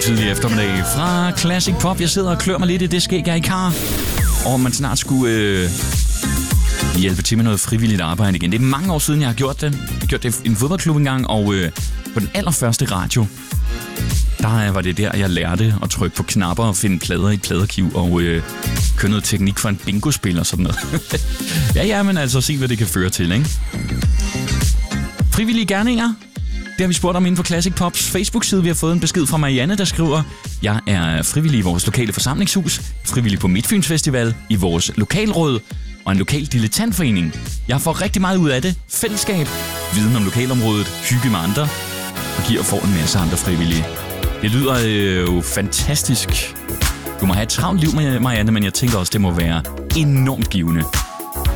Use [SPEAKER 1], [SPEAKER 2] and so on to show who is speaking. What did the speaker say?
[SPEAKER 1] tidlig eftermiddag fra Classic Pop. Jeg sidder og klør mig lidt i det skæg, jeg er i kar. Og man snart skulle hjælpe til med noget frivilligt arbejde igen. Det er mange år siden, jeg har gjort det. Jeg har gjort det i en fodboldklub engang, og på den allerførste radio, der var det der, jeg lærte at trykke på knapper og finde plader i et pladerkiv og køre noget teknik for en bingo-spil og sådan noget. ja, men altså se, hvad det kan føre til, ikke? Frivillige gerninger. Det har vi spurgt om inden for Classic Pops Facebook-side. Vi har fået en besked fra Marianne, der skriver: Jeg er frivillig i vores lokale forsamlingshus, frivillig på Midtfyns Festival, i vores lokalråd og en lokal dilettantforening. Jeg får rigtig meget ud af det. Fællesskab, viden om lokalområdet, hygge med andre og giver og får en masse andre frivillige. Det lyder jo fantastisk. Du må have et travlt liv med Marianne, men jeg tænker også, det må være enormt givende.